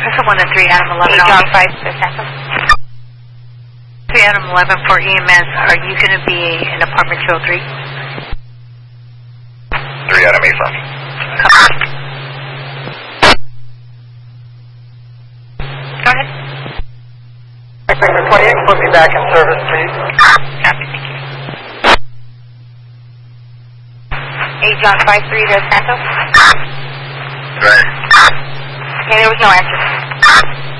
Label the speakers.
Speaker 1: That's 1 and 3, Adam 11.
Speaker 2: John 5, Los Santos.
Speaker 1: 3 Adam 11 for EMS. Are you going to be in apartment 203?
Speaker 3: 3 Adam 8 firm.
Speaker 1: Go ahead.
Speaker 4: Victor 28, put me back in service, please.
Speaker 1: Copy, thank you.
Speaker 2: 8 John 5, 3 Los Santos.
Speaker 3: Right.
Speaker 2: Okay, there was no answer.